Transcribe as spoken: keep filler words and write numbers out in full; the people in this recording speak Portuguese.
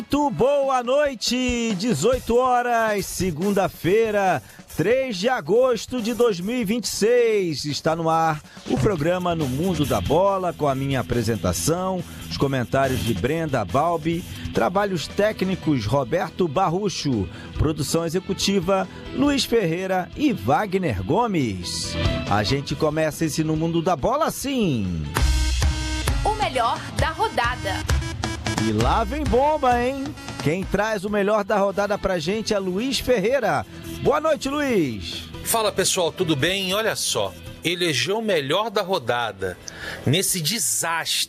Muito boa noite, dezoito horas, segunda-feira, três de agosto de dois mil e vinte e seis. Está no ar o programa No Mundo da Bola, com a minha apresentação, os comentários de Brenda Balbi, trabalhos técnicos Roberto Barrucho, produção executiva Luiz Ferreira e Wagner Gomes. A gente começa esse No Mundo da Bola assim. O melhor da rodada. E lá vem bomba, hein? Quem traz o melhor da rodada pra gente é Luiz Ferreira. Boa noite, Luiz. Fala, pessoal, tudo bem? Olha só, elegeu o melhor da rodada nesse desastre